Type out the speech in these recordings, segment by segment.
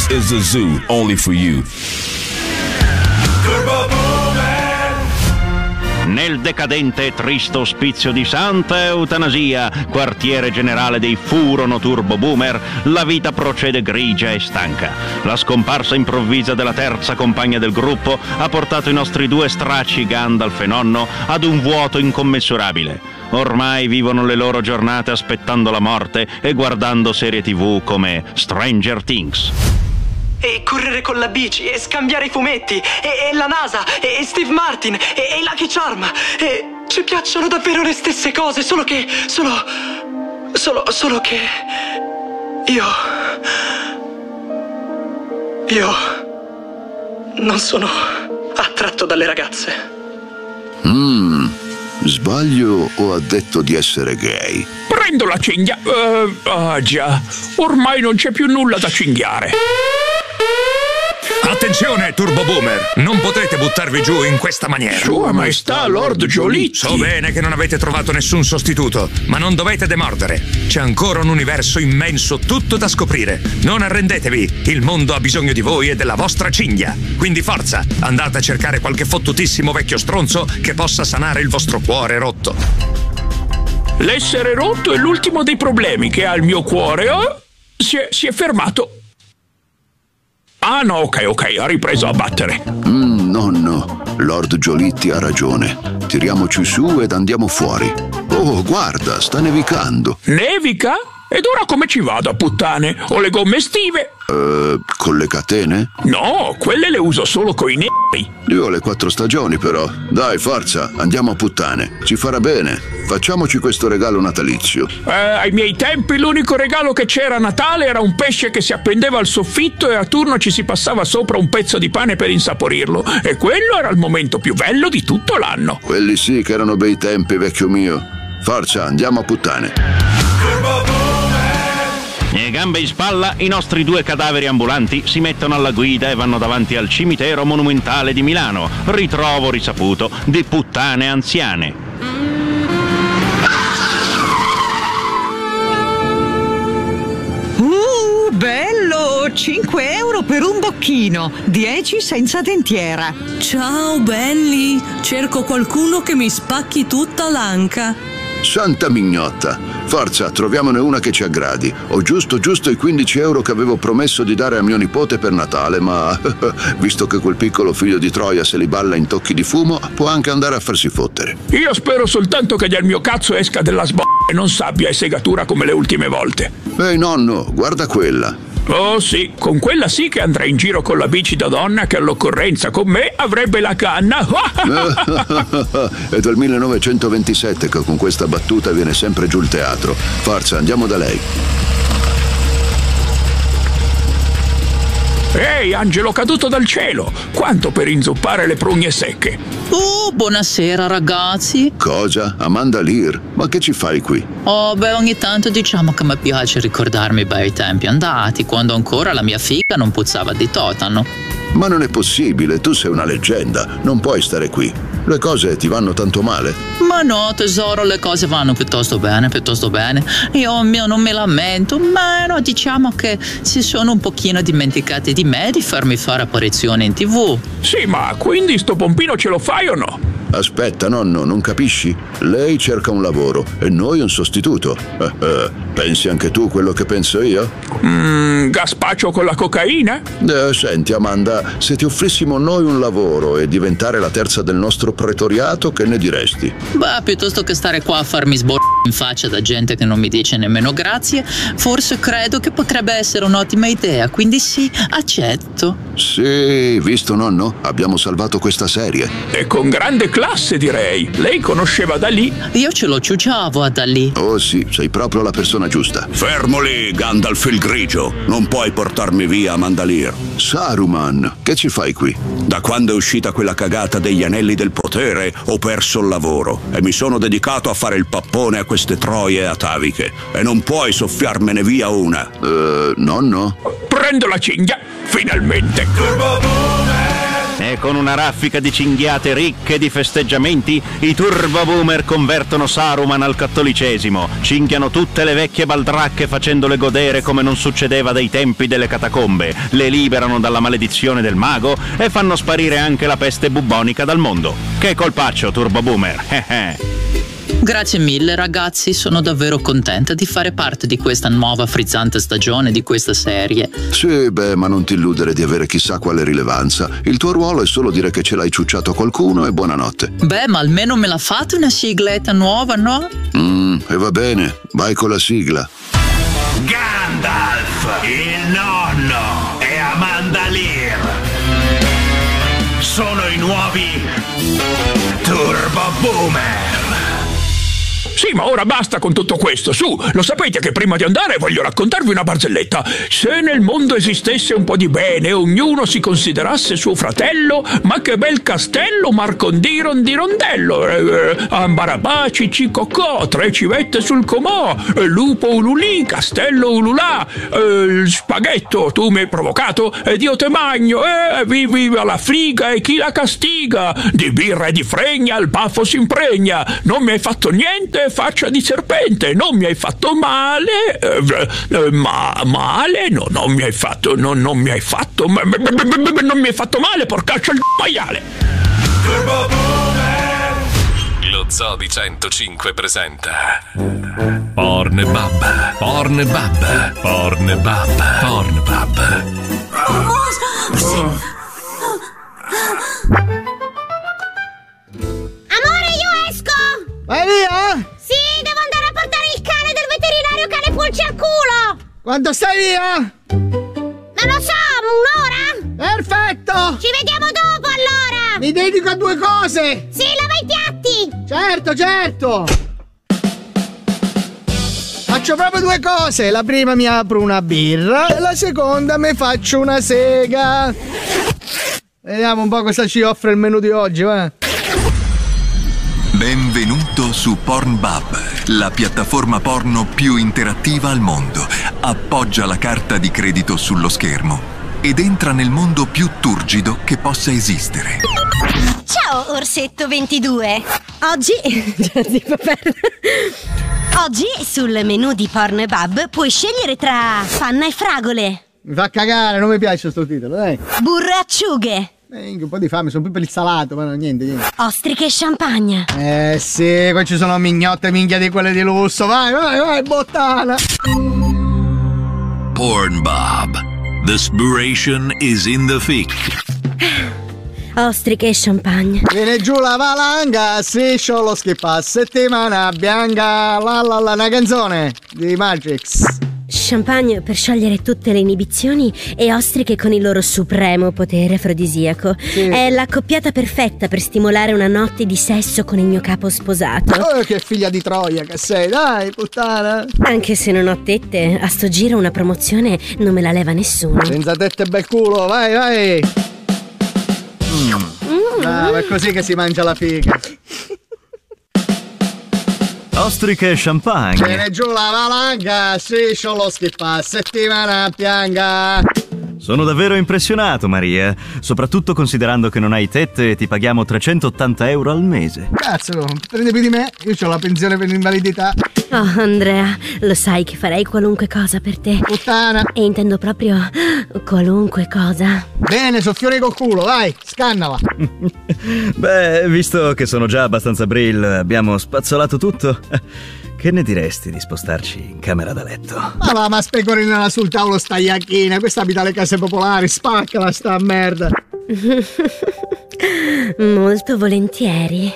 is a zoo only for you. Nel decadente e triste ospizio di Santa Eutanasia, quartiere generale dei furono turbo boomer, la vita procede grigia e stanca. La scomparsa improvvisa della terza compagna del gruppo ha portato i nostri due stracci Gandalf e nonno ad un vuoto incommensurabile. Ormai vivono le loro giornate aspettando la morte e guardando serie TV come Stranger Things. E correre con la bici, e scambiare i fumetti, e la NASA, e Steve Martin, e Lucky Charm. E ci piacciono davvero le stesse cose, solo che io non sono attratto dalle ragazze. Sbaglio o ha detto di essere gay? Prendo la cinghia. Già, ormai non c'è più nulla da cinghiare. Attenzione, Turbo Boomer! Non potrete buttarvi giù in questa maniera. Sua Maestà Lord Giolitti. So bene che non avete trovato nessun sostituto, ma non dovete demordere. C'è ancora un universo immenso, tutto da scoprire. Non arrendetevi, il mondo ha bisogno di voi e della vostra cinghia. Quindi forza, andate a cercare qualche fottutissimo vecchio stronzo che possa sanare il vostro cuore rotto. L'essere rotto è l'ultimo dei problemi che ha il mio cuore. Si è fermato. Ah no, ok, ha ripreso a battere. Nonno, Lord Giolitti ha ragione. Tiriamoci su ed andiamo fuori. Oh, guarda, sta nevicando. Nevica? Ed ora come ci vado a puttane? Ho le gomme estive. Con le catene? No, quelle le uso solo coi neri. Io ho le 4 stagioni però. Dai, forza, andiamo a puttane. Ci farà bene. Facciamoci questo regalo natalizio. Ai miei tempi l'unico regalo che c'era a Natale era un pesce che si appendeva al soffitto e a turno ci si passava sopra un pezzo di pane per insaporirlo. E quello era il momento più bello di tutto l'anno. Quelli sì che erano bei tempi, vecchio mio. Forza, andiamo a puttane. E gambe in spalla, i nostri due cadaveri ambulanti si mettono alla guida e vanno davanti al cimitero monumentale di Milano, ritrovo risaputo di puttane anziane. Bello! 5 euro per un bocchino, 10 senza dentiera. Ciao belli, cerco qualcuno che mi spacchi tutta l'anca. Santa mignotta! Forza, troviamone una che ci aggradi. Ho giusto i 15 euro che avevo promesso di dare a mio nipote per Natale, ma visto che quel piccolo figlio di Troia se li balla in tocchi di fumo, può anche andare a farsi fottere. Io spero soltanto che dal mio cazzo esca della e non sabbia e segatura come le ultime volte. Ehi nonno, guarda quella. Oh sì, con quella sì che andrei in giro con la bici da donna che all'occorrenza con me avrebbe la canna. È dal 1927 che con questa battuta viene sempre giù il teatro. Forza, andiamo da lei. Ehi, angelo caduto dal cielo! Quanto per inzuppare le prugne secche? Oh, buonasera ragazzi. Cosa? Amanda Lear? Ma che ci fai qui? Oh, beh, ogni tanto diciamo che mi piace ricordarmi i bei tempi andati, quando ancora la mia figa non puzzava di totano. Ma non è possibile, tu sei una leggenda, non puoi stare qui. Le cose ti vanno tanto male? Ma no, tesoro, le cose vanno piuttosto bene. Io non mi lamento, ma no, diciamo che si sono un pochino dimenticati di me di farmi fare apparizione in TV. Sì, ma quindi sto pompino ce lo fai o no? Aspetta, nonno, non capisci? Lei cerca un lavoro e noi un sostituto. Pensi anche tu quello che penso io? Gaspaccio con la cocaina? Senti, Amanda, se ti offrissimo noi un lavoro e diventare la terza del nostro pretoriato, che ne diresti? Beh, piuttosto che stare qua a farmi in faccia da gente che non mi dice nemmeno grazie, forse credo che potrebbe essere un'ottima idea, quindi sì, accetto. Sì, visto nonno? Abbiamo salvato questa serie. E con grande classe, direi. Lei conosceva Dalì? Io ce lo ciucciavo a Dalì. Oh sì, sei proprio la persona giusta. Fermo lì, Gandalf il grigio. Non puoi portarmi via, Amanda Lear. Saruman, che ci fai qui? Da quando è uscita quella cagata degli anelli del potere, ho perso il lavoro e mi sono dedicato a fare il pappone a queste troie ataviche. E non puoi soffiarmene via una. Nonno? Prendo la cinghia, finalmente. E con una raffica di cinghiate ricche di festeggiamenti, i Turbo Boomer convertono Saruman al cattolicesimo, cinghiano tutte le vecchie baldracche facendole godere come non succedeva dai tempi delle catacombe, le liberano dalla maledizione del mago e fanno sparire anche la peste bubbonica dal mondo. Che colpaccio, Turbo Boomer! Grazie mille ragazzi, sono davvero contenta di fare parte di questa nuova frizzante stagione di questa serie. Sì, beh, ma non ti illudere di avere chissà quale rilevanza. Il tuo ruolo è solo dire che ce l'hai ciucciato a qualcuno e buonanotte. Beh, ma almeno me la fate una sigletta nuova, no? E va bene, vai con la sigla. Gandalf, il nonno e Amanda Lear sono i nuovi Turbo Boomer. Sì, ma ora basta con tutto questo, su! Lo sapete che prima di andare voglio raccontarvi una barzelletta. Se nel mondo esistesse un po' di bene e ognuno si considerasse suo fratello, ma che bel castello Marcondiron di Rondello! Ambarabaci cicocò, 3 civette sul comò, lupo ululì, castello ululà, spaghetto, tu mi hai provocato ed io te magno, viva la friga e chi la castiga, di birra e di fregna il baffo si impregna, non mi hai fatto niente, faccia di serpente, non mi hai fatto male, male, no, non mi hai fatto male, porcaccio il maiale. Lo Zoo di 105 presenta Pornbub, Pornbub, Pornbub, Pornbub. Amore, io esco! Vai via? Sì, devo andare a portare il cane del veterinario cane pulci al culo! Quando stai via? Non lo so, un'ora? Perfetto! Ci vediamo dopo allora! Mi dedico a 2 cose! Sì, lava i piatti! Certo, certo! Faccio proprio 2 cose! La prima mi apro una birra e la seconda mi faccio una sega! Vediamo un po' cosa ci offre il menù di oggi, va? Benvenuto su Pornbub, la piattaforma porno più interattiva al mondo. Appoggia la carta di credito sullo schermo ed entra nel mondo più turgido che possa esistere. Ciao, Orsetto 22! Oggi sul menù di Pornbub puoi scegliere tra panna e fragole. Mi fa cagare, non mi piace sto titolo, dai. Burro e acciughe. Un po' di fame, sono più per il salato, ma no, niente. Ostriche e champagne. Sì, qua ci sono mignotte minchia di quelle di lusso. Vai, bottana. Pornbub. The spiration is in the thick. Ostriche e champagne. Viene giù la valanga, striscio lo schippa, settimana bianca, una canzone di Matrix. Champagne per sciogliere tutte le inibizioni e ostriche con il loro supremo potere afrodisiaco. Sì. È l'accoppiata perfetta per stimolare una notte di sesso con il mio capo sposato. Oh, che figlia di Troia che sei, dai, puttana. Anche se non ho tette, a sto giro una promozione non me la leva nessuno. Senza tette bel culo, vai. Brava, è così che si mangia la figa. Ostriche e champagne. Viene giù la valanga, striscio lo schippa, settimana bianca. Sono davvero impressionato, Maria, soprattutto considerando che non hai tette e ti paghiamo 380 euro al mese. Cazzo, prendi più di me, io ho la pensione per l'invalidità. Oh, Andrea, lo sai che farei qualunque cosa per te. Puttana. E intendo proprio qualunque cosa. Bene, soffione col culo, vai, scannala. Beh, visto che sono già abbastanza brill, abbiamo spazzolato tutto. Che ne diresti di spostarci in camera da letto? Ma specorinala sul tavolo sta iacchina, questa abita alle case popolari, spaccala sta merda. Molto volentieri.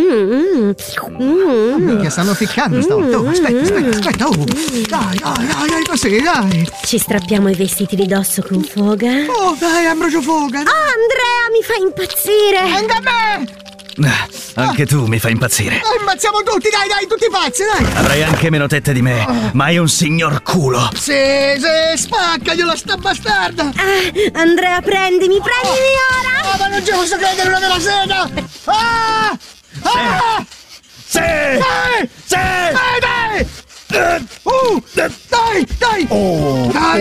Che stanno ficcando stavolta. Oh, aspetta. Oh. Dai, così, dai. Ci strappiamo i vestiti di dosso con foga. Oh, dai, Ambrogio foga. Dai. Oh, Andrea, mi fai impazzire. Anche a me. Anche tu mi fai impazzire. Ammazziamo tutti, dai, tutti pazzi, dai. Avrai anche meno tette di me, ma hai un signor culo. Sì, spaccagliela sta bastarda. Andrea, prendimi ora. Ma non ci posso credere, una della sega. Sì. Dai. Dai! Oh! Dai!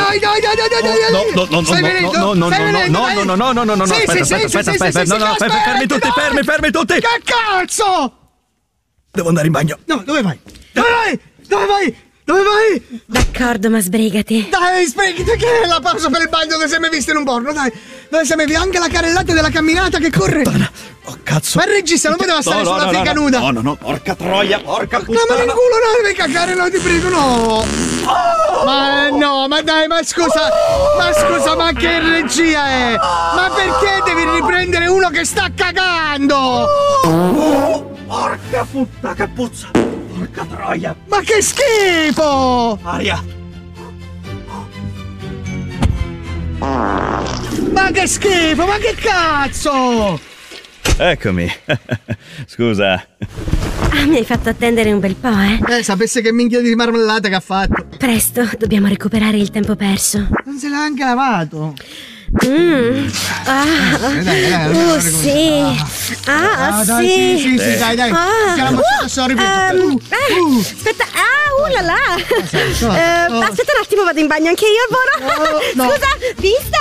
No, aspetta, fermi tutti! Che cazzo! Devo andare in bagno. No, dove vai? Dove vai? D'accordo, ma sbrigati. Dai, sbrigati, che è la pausa per il bagno che sei mai visto in un porno, dai. Dove sei mai visto? Anche la carrellata della camminata che corre. Oh, cazzo. Ma il regista non poteva stare sulla fica nuda. No, porca troia, porca puttana. No, ma nel culo no, devi cagare, no, ti prego, no. Ma dai, ma scusa, ma che regia è? Ma perché devi riprendere uno che sta cagando? Porca puttana, che puzza. Porca troia. Ma che schifo! Aria. Ma che schifo, ma che cazzo! Eccomi. Scusa. Mi hai fatto attendere un bel po', eh? Sapesse che minchia di marmellata che ha fatto. Presto, dobbiamo recuperare il tempo perso. Non se l'ha anche lavato. Dai, sì. Sì, dai. Aspetta, là là. Aspetta un attimo, vado in bagno anche io, Alvaro. Scusa, vista.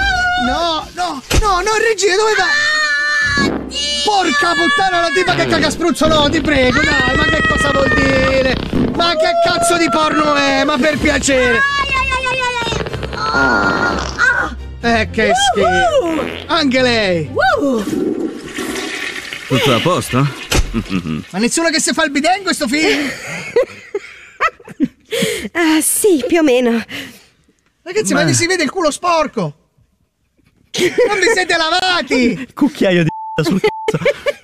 No, regia, dove vai? Porca puttana, la tipa che caga spruzzo, no, ti prego, dai, ma che cosa vuol dire? Ma che cazzo di porno è? Ma per piacere. Che schifo. Anche lei. Tutto a posto? Ma nessuno che si fa il bidet in questo film? Sì, più o meno. Ragazzi, ma vi si vede il culo sporco. Non vi siete lavati. Cucchiaio di sul cazzo.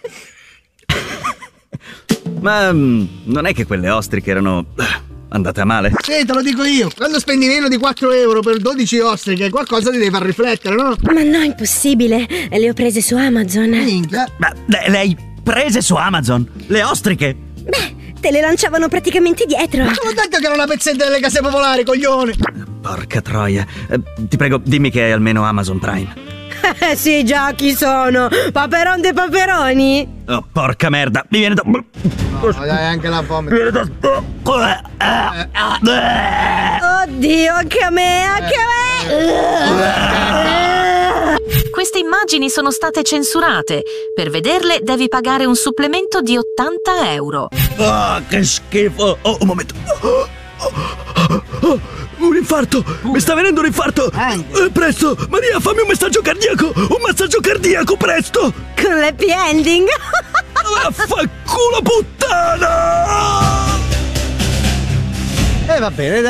Ma non è che quelle ostriche erano andate a male? Sì, te lo dico io. Quando spendi meno di 4 euro per 12 ostriche, qualcosa ti deve far riflettere, no? Ma no, impossibile. Le ho prese su Amazon. Minchia. Ma le hai prese su Amazon? Le ostriche? Beh, te le lanciavano praticamente dietro. Ma te l'ho detto che era una pezzetta delle case popolari, coglione. Porca troia. Ti prego, dimmi che hai almeno Amazon Prime. Sì, già, chi sono? Paperon dei paperoni? Oh, porca merda, mi viene da... No, dai, anche la fame. Mi viene da... Oddio, anche a me. Queste immagini sono state censurate. Per vederle devi pagare un supplemento di 80 euro. Che schifo. Oh, un momento. Un infarto! Mi sta venendo un infarto! Presto! Maria, fammi un massaggio cardiaco! Un massaggio cardiaco, presto! Con l'happy ending! Vaffanculo puttana! Va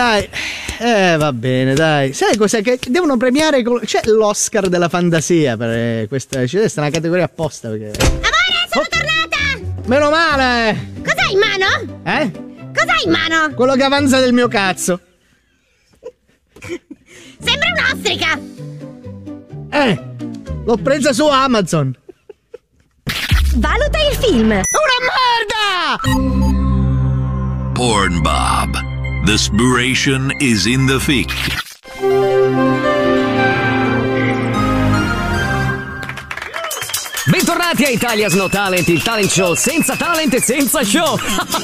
bene, dai. Sai cos'è? Che devono premiare. C'è l'Oscar della fantasia per questa. C'è una categoria apposta. Perché... Amore, sono tornata! Meno male! Cos'hai in mano? Cos'hai in mano? Quello che avanza del mio cazzo. Sembra un'ostrica! L'ho presa su Amazon. Valuta il film. Una merda! Pornbob. The spiration is in the fic. Bentornati a Italia's No Talent, il talent show senza talent e senza show.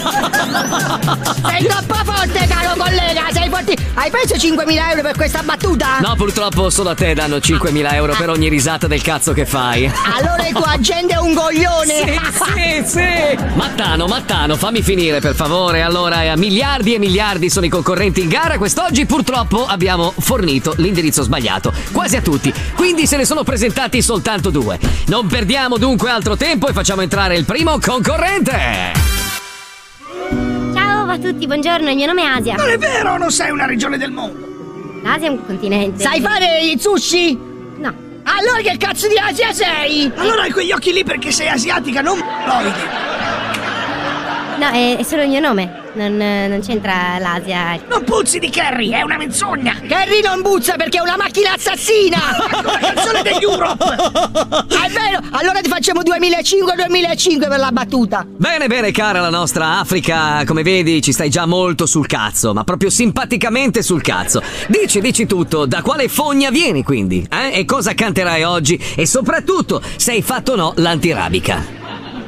Sei troppo forte, caro collega, sei forte. Hai preso 5.000 euro per questa battuta? No, purtroppo solo a te danno 5.000 euro per ogni risata del cazzo che fai. Allora il tuo agente è un coglione. Sì. Mattano, fammi finire per favore. Allora, miliardi e miliardi sono i concorrenti in gara. Quest'oggi purtroppo abbiamo fornito l'indirizzo sbagliato, quasi a tutti. Quindi se ne sono presentati soltanto 2. Non perdiamo dunque altro tempo e facciamo entrare il primo concorrente. Ciao a tutti, buongiorno, il mio nome è Asia. Non è vero, non sei una regione del mondo. L'Asia è un continente. Sai fare i sushi? No. Allora che cazzo di Asia sei? Allora hai quegli occhi lì perché sei asiatica, non loidi. No, è solo il mio nome. Non c'entra l'Asia. Non puzzi di Carrie, è una menzogna. Carrie non puzza perché è una macchina assassina. La canzone degli Europe. È vero, allora ti facciamo 2005 per la battuta. Bene, cara la nostra Africa. Come vedi ci stai già molto sul cazzo, ma proprio simpaticamente sul cazzo. Dici tutto, da quale fogna vieni quindi? E cosa canterai oggi? E soprattutto, se hai fatto o no l'antirabica?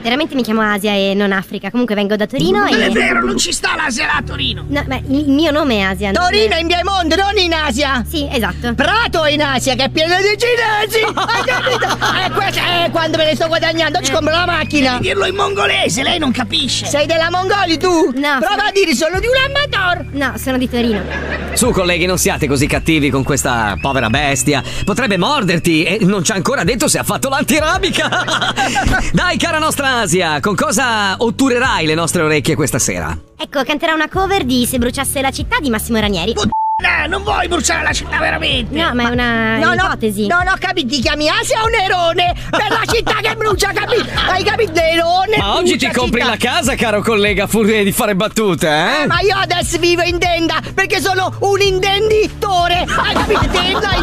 veramente mi chiamo Asia e non Africa. Comunque vengo da Torino Non e... è vero, non ci sta l'Asia là a Torino. No, ma il mio nome è Asia. Torino è in Piemonte, non in Asia. Sì, esatto. Prato è in Asia, che è pieno di cinesi. Hai capito? Quando me ne sto guadagnando, ci compro la macchina. Devi dirlo in mongolese, lei non capisce. Sei della Mongolia tu? No. Prova a dire, sono di Ulaanbaatar. No, sono di Torino. Su, colleghi, non siate così cattivi con questa povera bestia. Potrebbe morderti e non ci ha ancora detto se ha fatto l'antirabica. Dai, cara nostra Asia, con cosa otturerai le nostre orecchie questa sera? Ecco, canterà una cover di Se bruciasse la città di Massimo Ranieri. Non vuoi bruciare la città veramente? No, ma è una ipotesi. No, capito, ti chiami Asia o Nerone? Per la città che brucia, capito? Hai capito, Nerone? Ma oggi ti compri la casa, caro collega, furia di fare battute, eh? Ma io adesso vivo in tenda, perché sono un intenditore. Hai capito? Tenda